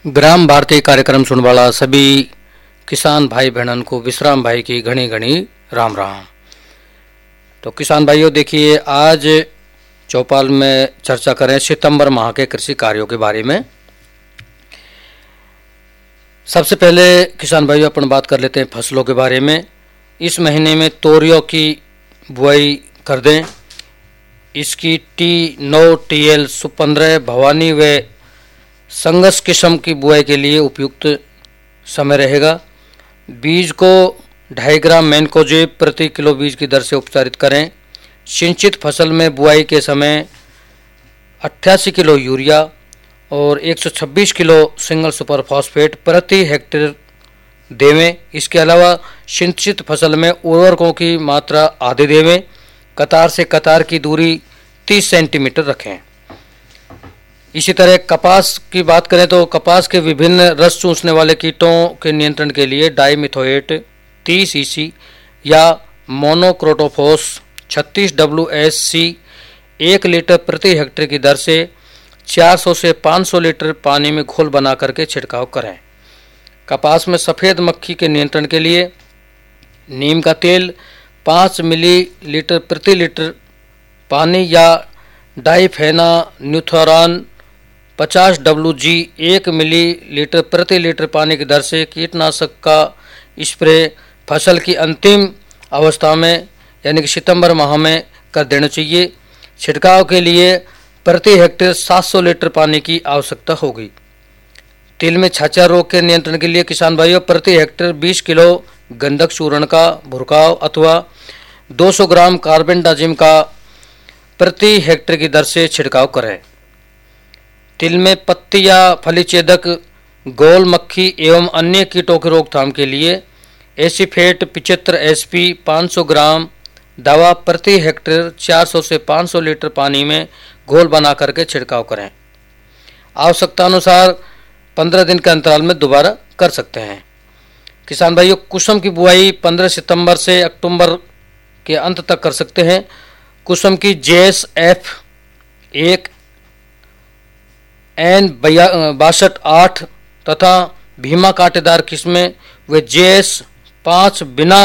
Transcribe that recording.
ग्राम भारती कार्यक्रम सुनने वाला सभी किसान भाई बहनन को विश्राम भाई की घनी घनी राम राम। तो किसान भाइयों, देखिए आज चौपाल में चर्चा करें सितंबर माह के कृषि कार्यों के बारे में। सबसे पहले किसान भाइयों अपन बात कर लेते हैं फसलों के बारे में। इस महीने में तोरियों की बुआई कर दें। इसकी T9 TL Su15 भवानी व संघर्ष किस्म की बुआई के लिए उपयुक्त समय रहेगा। बीज को 2.5 ग्राम मैनकोजेब प्रति किलो बीज की दर से उपचारित करें। सिंचित फसल में बुआई के समय 88 किलो यूरिया और 126 किलो सिंगल सुपर फॉस्फेट प्रति हेक्टेयर देवें। इसके अलावा सिंचित फसल में उर्वरकों की मात्रा आधे देवें। कतार से कतार की दूरी 30 सेंटीमीटर रखें। इसी तरह कपास की बात करें तो कपास के विभिन्न रस चूसने वाले कीटों के नियंत्रण के लिए डाइमिथोएट 30 EC या मोनोक्रोटोफॉस 36 WSC 1 लीटर प्रति हेक्टेयर की दर से 400 से 500 लीटर पानी में घोल बना करके छिड़काव करें। कपास में सफ़ेद मक्खी के नियंत्रण के लिए नीम का तेल 5 मिलीलीटर प्रति लीटर पानी या डाइफेनान्यूथोरान 50 WG 1 मिलीलीटर प्रति लीटर पानी की दर से कीटनाशक का स्प्रे फसल की अंतिम अवस्था में यानी कि सितंबर माह में कर देना चाहिए। छिड़काव के लिए प्रति हेक्टेयर 700 लीटर पानी की आवश्यकता होगी। तिल में छाछा रोग के नियंत्रण के लिए किसान भाइयों प्रति हेक्टेयर 20 किलो गंधक चूर्ण का भुरकाव अथवा 200 ग्राम कार्बेंडाजिम का प्रति हेक्टेयर की दर से छिड़काव करें। तिल में पत्ती या फली छेदक गोल मक्खी एवं अन्य कीटों की रोकथाम के लिए एसीफेट 75 SP 500 ग्राम दवा प्रति हेक्टेयर 400 से 500 लीटर पानी में घोल बना करके छिड़काव करें। आवश्यकता अनुसार 15 दिन के अंतराल में दोबारा कर सकते हैं। किसान भाइयों, कुसुम की बुआई 15 सितंबर से अक्टूबर के अंत तक कर सकते हैं। कुसुम की JS-F 1 N62-8 तथा भीमा कांटेदार किस्में व JS-5 बिना